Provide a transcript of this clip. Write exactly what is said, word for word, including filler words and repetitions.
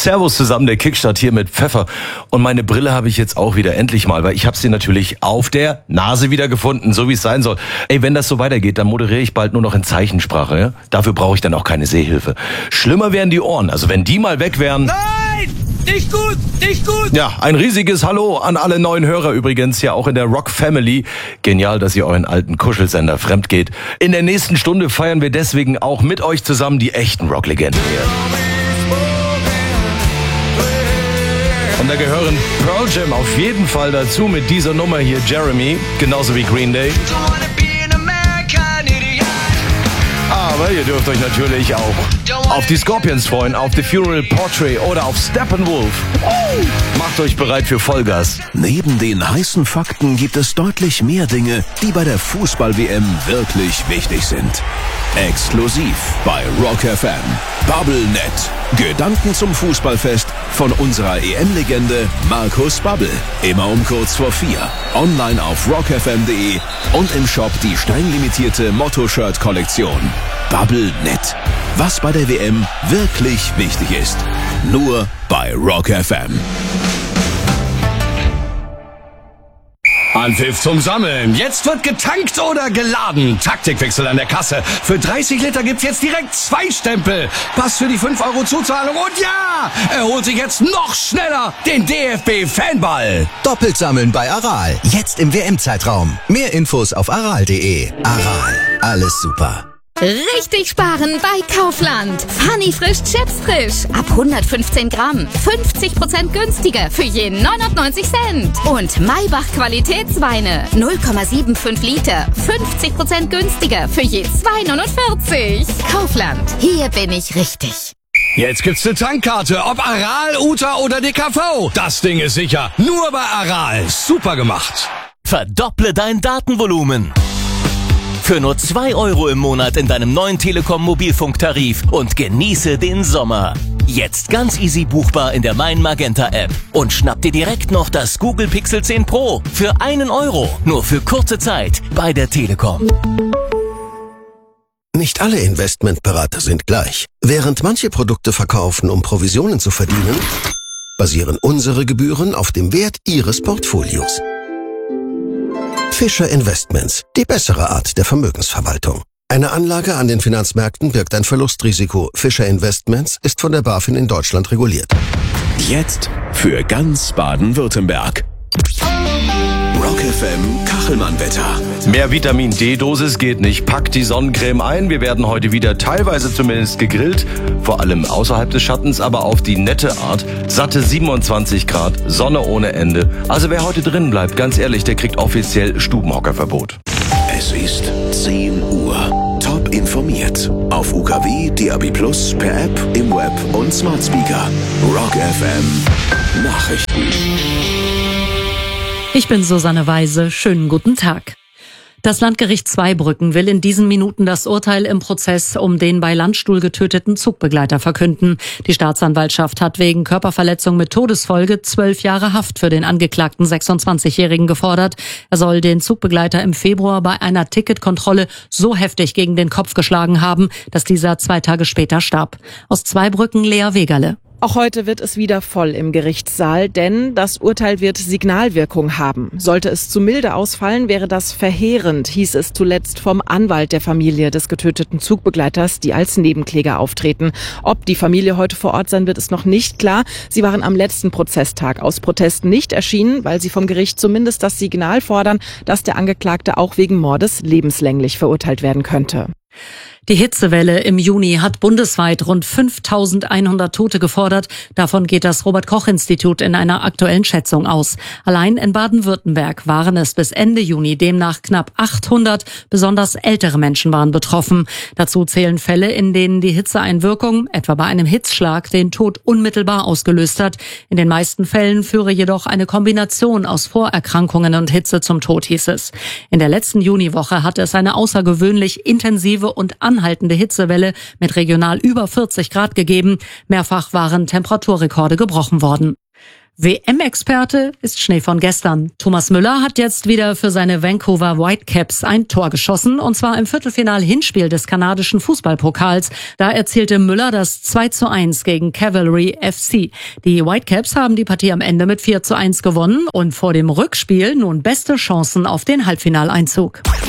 Servus zusammen, der Kickstart hier mit Pfeffer. Und meine Brille habe ich jetzt auch wieder endlich mal, weil ich habe sie natürlich auf der Nase wieder gefunden, so wie es sein soll. Ey, wenn das so weitergeht, dann moderiere ich bald nur noch in Zeichensprache. Ja? Dafür brauche ich dann auch keine Sehhilfe. Schlimmer wären die Ohren, also wenn die mal weg wären... Nein! Nicht gut! Nicht gut! Ja, ein riesiges Hallo an alle neuen Hörer übrigens, ja auch in der Rock Family. Genial, dass ihr euren alten Kuschelsender fremd geht. In der nächsten Stunde feiern wir deswegen auch mit euch zusammen die echten Rocklegenden hier. Und da gehören Pearl Jam auf jeden Fall dazu mit dieser Nummer hier, Jeremy, genauso wie Green Day. Aber ihr dürft euch natürlich auch auf die Scorpions freuen, auf The Funeral Portrait oder auf Steppenwolf. Oh, macht euch bereit für Vollgas. Neben den heißen Fakten gibt es deutlich mehr Dinge, die bei der Fußball-W M wirklich wichtig sind. Exklusiv bei Rock F M. Bubblenet. Gedanken zum Fußballfest von unserer E M-Legende Markus Babbel. Immer um kurz vor vier. Online auf rock f m punkt de und im Shop die streng limitierte Motto-Shirt-Kollektion. Bubblenet. Was bei der W M wirklich wichtig ist. Nur bei Rock F M. Anpfiff zum Sammeln. Jetzt wird getankt oder geladen. Taktikwechsel an der Kasse. Für dreißig Liter gibt's jetzt direkt zwei Stempel. Pass für die fünf Euro Zuzahlung. Und ja, er holt sich jetzt noch schneller den D F B-Fanball. Doppelt sammeln bei Aral. Jetzt im W M-Zeitraum. Mehr Infos auf aral punkt de. Aral. Alles super. Richtig sparen bei Kaufland. Funny frisch Chips frisch. Ab hundertfünfzehn Gramm. fünfzig Prozent günstiger für je neunundneunzig Cent. Und Maybach Qualitätsweine. null Komma fünfundsiebzig Liter. fünfzig Prozent günstiger für je zwei neunundvierzig. Kaufland. Hier bin ich richtig. Jetzt gibt's eine Tankkarte. Ob Aral, Uta oder D K V. Das Ding ist sicher. Nur bei Aral. Super gemacht. Verdopple dein Datenvolumen. Für nur zwei Euro im Monat in deinem neuen Telekom-Mobilfunktarif und genieße den Sommer. Jetzt ganz easy buchbar in der Mein Magenta App. Und schnapp dir direkt noch das Google Pixel zehn Pro für einen Euro. Nur für kurze Zeit bei der Telekom. Nicht alle Investmentberater sind gleich. Während manche Produkte verkaufen, um Provisionen zu verdienen, basieren unsere Gebühren auf dem Wert Ihres Portfolios. Fischer Investments, die bessere Art der Vermögensverwaltung. Eine Anlage an den Finanzmärkten birgt ein Verlustrisiko. Fischer Investments ist von der BaFin in Deutschland reguliert. Jetzt für ganz Baden-Württemberg. Rock F M Kachelmann-Wetter. Mehr Vitamin-D-Dosis geht nicht. Packt die Sonnencreme ein. Wir werden heute wieder teilweise zumindest gegrillt. Vor allem außerhalb des Schattens, aber auf die nette Art. Satte siebenundzwanzig Grad, Sonne ohne Ende. Also wer heute drin bleibt, ganz ehrlich, der kriegt offiziell Stubenhockerverbot. Es ist zehn Uhr. Top informiert. Auf U K W, D A B plus, per App, im Web und Smart Speaker. Rock F M Nachrichten. Ich bin Susanne Weise. Schönen guten Tag. Das Landgericht Zweibrücken will in diesen Minuten das Urteil im Prozess um den bei Landstuhl getöteten Zugbegleiter verkünden. Die Staatsanwaltschaft hat wegen Körperverletzung mit Todesfolge zwölf Jahre Haft für den angeklagten sechsundzwanzigjährigen gefordert. Er soll den Zugbegleiter im Februar bei einer Ticketkontrolle so heftig gegen den Kopf geschlagen haben, dass dieser zwei Tage später starb. Aus Zweibrücken Lea Wegerle. Auch heute wird es wieder voll im Gerichtssaal, denn das Urteil wird Signalwirkung haben. Sollte es zu milde ausfallen, wäre das verheerend, hieß es zuletzt vom Anwalt der Familie des getöteten Zugbegleiters, die als Nebenkläger auftreten. Ob die Familie heute vor Ort sein wird, ist noch nicht klar. Sie waren am letzten Prozesstag aus Protest nicht erschienen, weil sie vom Gericht zumindest das Signal fordern, dass der Angeklagte auch wegen Mordes lebenslänglich verurteilt werden könnte. Die Hitzewelle im Juni hat bundesweit rund fünftausendeinhundert Tote gefordert. Davon geht das Robert-Koch-Institut in einer aktuellen Schätzung aus. Allein in Baden-Württemberg waren es bis Ende Juni demnach knapp achthundert. Besonders ältere Menschen waren betroffen. Dazu zählen Fälle, in denen die Hitzeeinwirkung, etwa bei einem Hitzschlag, den Tod unmittelbar ausgelöst hat. In den meisten Fällen führe jedoch eine Kombination aus Vorerkrankungen und Hitze zum Tod, hieß es. In der letzten Juniwoche hatte es eine außergewöhnlich intensive und anhaltende Hitzewelle mit regional über vierzig Grad gegeben. Mehrfach waren Temperaturrekorde gebrochen worden. W M-Experte ist Schnee von gestern. Thomas Müller hat jetzt wieder für seine Vancouver Whitecaps ein Tor geschossen, und zwar im Viertelfinal-Hinspiel des kanadischen Fußballpokals. Da erzielte Müller das zwei zu eins gegen Cavalry F C. Die Whitecaps haben die Partie am Ende mit vier zu eins gewonnen und vor dem Rückspiel nun beste Chancen auf den Halbfinaleinzug.